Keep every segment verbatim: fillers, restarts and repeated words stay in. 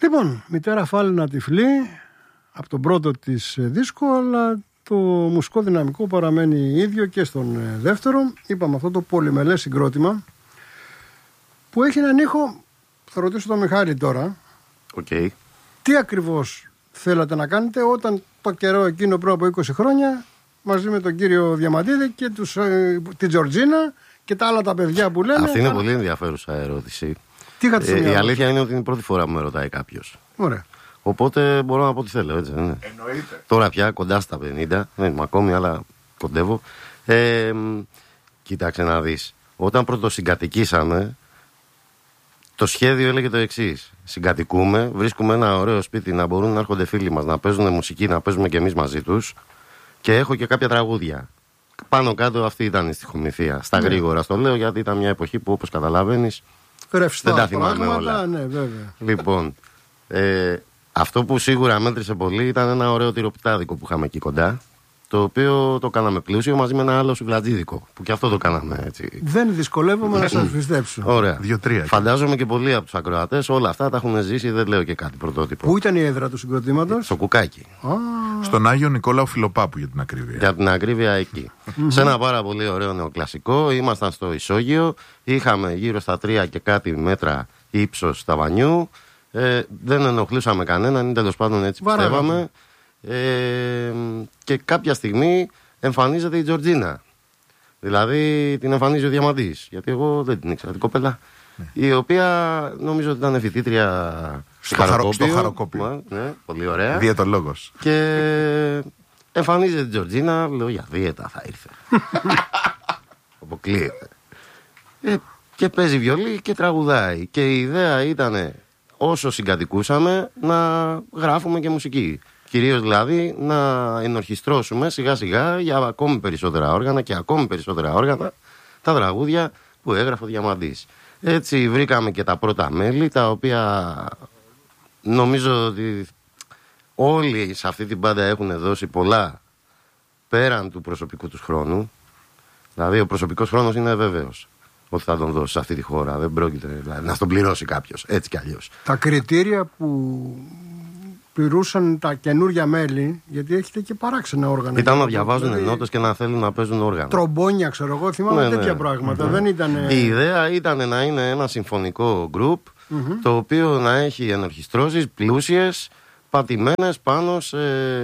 Λοιπόν, μητέρα Φάλαινα τυφλή, από τον πρώτο της δίσκο, αλλά το μουσικό δυναμικό παραμένει ίδιο και στον δεύτερο. Είπαμε αυτό το πολυμελές συγκρότημα που έχει έναν ήχο. Θα ρωτήσω τον Μιχάλη τώρα. Okay. Τι ακριβώς θέλατε να κάνετε όταν το καιρό εκείνο πριν από είκοσι χρόνια, μαζί με τον κύριο Διαμαντίδη και τους, ε, την Τζορτζίνα και τα άλλα τα παιδιά που λένε. Αυτή είναι άρα... πολύ ενδιαφέρουσα ερώτηση. Τι είχατε στο ε, μυαλό? Η αλήθεια είναι ότι είναι η πρώτη φορά που με ρωτάει κάποιος. Ωραία. Οπότε μπορώ να πω τι θέλω, έτσι δεν είναι? Εννοείται. Τώρα πια κοντά στα πενήντα, δεν είμαι ακόμη, αλλά κοντεύω. Ε, κοίταξε να δεις. Όταν πρωτοσυγκατοικήσαμε, το σχέδιο έλεγε το εξής. Συγκατοικούμε, βρίσκουμε ένα ωραίο σπίτι να μπορούν να έρχονται φίλοι μας, να παίζουν μουσική, να παίζουμε κι εμείς μαζί τους. Και έχω και κάποια τραγούδια. Πάνω κάτω αυτή ήταν η στιχομυθία. Στα ναι. γρήγορα στο λέω, γιατί ήταν μια εποχή που, όπως καταλαβαίνεις, ρευστά δεν τα θυμάμαι πράγματα, όλα. Ναι, βέβαια. Λοιπόν, ε, αυτό που σίγουρα μέτρησε πολύ ήταν ένα ωραίο τυροπιτάδικο που είχαμε εκεί κοντά. Το οποίο το κάναμε πλούσιο μαζί με ένα άλλο σουβλατζίδικο. Που και αυτό το κάναμε έτσι. Δεν δυσκολεύομαι να σας πιστέψω. Ωραία. Δύο-τρία. Φαντάζομαι και πολλοί από τους ακροατές όλα αυτά τα έχουν ζήσει, δεν λέω και κάτι πρωτότυπο. Πού ήταν η έδρα του συγκροτήματος? Στο Κουκάκι. Α, Στον Άγιο Νικόλαο Φιλοπάπου, για την ακρίβεια. Για την ακρίβεια εκεί. Σε ένα πάρα πολύ ωραίο νεοκλασικό. Ήμασταν στο Ισόγειο. Είχαμε γύρω στα τρία και κάτι μέτρα ύψος ταβανιού. Ε, δεν ενοχλούσαμε κανέναν, τέλος πάντων έτσι πιστεύαμε. Ε, και κάποια στιγμή εμφανίζεται η Τζορτζίνα. Δηλαδή την εμφανίζει ο Διαμαντής. Γιατί εγώ δεν την ήξερα την κοπέλα. Ναι. Η οποία νομίζω ότι ήταν φοιτήτρια στο Χαροκόπιο. Στο Χαροκόπιο. Ναι, πολύ ωραία. Διαιτολόγος. Και εμφανίζεται η Τζορτζίνα. Λέω για δίαιτα θα ήρθε. Αποκλείεται. Ε, και παίζει βιολί και τραγουδάει. Και η ιδέα ήταν όσο συγκατοικούσαμε να γράφουμε και μουσική. Κυρίως δηλαδή να ενορχιστρώσουμε σιγά σιγά για ακόμη περισσότερα όργανα και ακόμη περισσότερα όργανα τα τραγούδια που έγραφε ο Διαμαντής. Έτσι βρήκαμε και τα πρώτα μέλη, τα οποία νομίζω ότι όλοι σε αυτή την μπάντα έχουν δώσει πολλά πέραν του προσωπικού τους χρόνου. Δηλαδή ο προσωπικός χρόνος είναι βέβαιος ότι θα τον δώσει σε αυτή τη χώρα. Δεν πρόκειται δηλαδή, να στον πληρώσει κάποιος, έτσι κι αλλιώς. Τα κριτήρια που πληρούσαν τα καινούργια μέλη, γιατί έχετε και παράξενα όργανα. Ήταν να διαβάζουν δηλαδή, νότες και να θέλουν να παίζουν όργανα. Τρομπόνια, ξέρω εγώ, θυμάμαι ναι, τέτοια ναι, πράγματα. Ναι. Δεν ήταν... Η ιδέα ήταν να είναι ένα συμφωνικό γκρουπ, mm-hmm. το οποίο να έχει ενορχιστρώσεις πλούσιες, πατημένες πάνω σε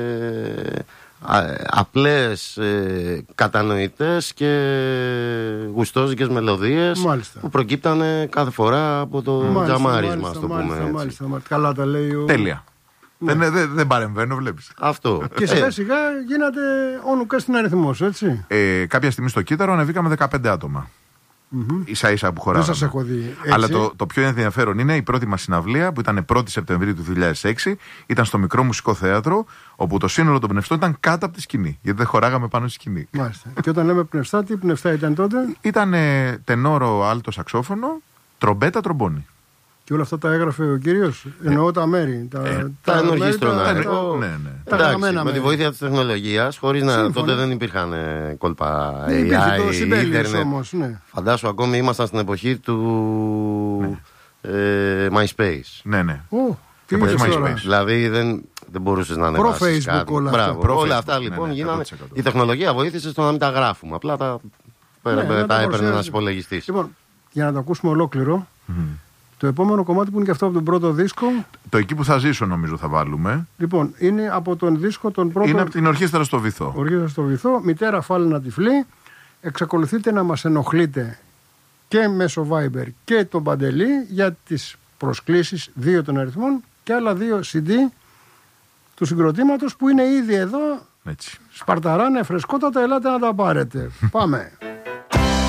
απλές, ε, κατανοητές και γουστόζικες μελωδίες. Μάλιστα. Που προκύπτανε κάθε φορά από το μάλιστα, τζαμάρισμα, μάλιστα, το πούμε μάλιστα, έτσι. Μάλιστα, μάλιστα. Καλά τα λέει ο... Τέλεια. Ναι. Δεν, δεν, δεν παρεμβαίνω, βλέπεις. Αυτό. Και σιγά ε. σιγά γίνατε όνου και στην αριθμός, έτσι. Ε, κάποια στιγμή στο Κύτταρο ανεβήκαμε δεκαπέντε άτομα. Mm-hmm. Ίσα ίσα που χωράγαμε. Δεν σας έχω δει. Έτσι. Αλλά το, το πιο ενδιαφέρον είναι η πρώτη μας συναυλία που ήταν πρώτη Σεπτεμβρίου του δύο χιλιάδες έξι. Ήταν στο Μικρό Μουσικό Θέατρο, όπου το σύνολο των πνευστών ήταν κάτω από τη σκηνή. Γιατί δεν χωράγαμε πάνω στη σκηνή. Μάλιστα. Και όταν λέμε πνευστά, τι πνευστά ήταν τότε? Ήταν ε, τενόρο, άλτο, σαξόφωνο, τρομπέτα, τρομπόνι. Και όλα αυτά τα έγραφε ο κύριος. Εννοώ τα μέρη. Τα, ε, τα ενορχίστρωνα. Ναι, ναι. Εντάξει, με τη βοήθεια της τεχνολογίας, χωρίς να. Σύμφωνα. Τότε δεν υπήρχαν ε, κόλπα έι άι, ίντερνετ. Όμως, ναι. Φαντάσου, ακόμη ήμασταν στην εποχή του ναι. ε, MySpace. Ναι, ναι. Oh, τι εποχή MySpace. Δηλαδή δεν, δεν μπορούσες να ανεβάσεις κάτι. Όλα Μπράβο, αυτά. όλα αυτά λοιπόν ναι, ναι, γίνανε. Η τεχνολογία βοήθησε στο να μην τα γράφουμε. Απλά τα, ναι, τα έπαιρνε ένας υπολογιστής. Λοιπόν, για να το ακούσουμε ολόκληρο. Το επόμενο κομμάτι που είναι και αυτό από τον πρώτο δίσκο. Το εκεί που θα ζήσω νομίζω θα βάλουμε. Λοιπόν, είναι από τον δίσκο τον πρώτο. Είναι από την Ορχήστρα στο Βυθό. Ορχήστρα στο Βυθό. Μητέρα Φάλαινα τυφλή. Εξακολουθείτε να μας ενοχλείτε και μέσω Viber και τον Παντελή για τις προσκλήσεις δύο των αριθμών και άλλα δύο σι ντι του συγκροτήματος που είναι ήδη εδώ. Έτσι. Σπαρταράνε, φρεσκότατα, ελάτε να τα πάρετε. Πάμε.